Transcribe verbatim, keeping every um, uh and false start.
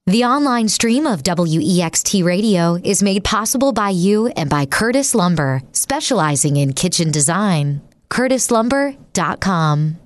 The online stream of W E X T Radio is made possible by you and by Curtis Lumber, specializing in kitchen design. curtis lumber dot com.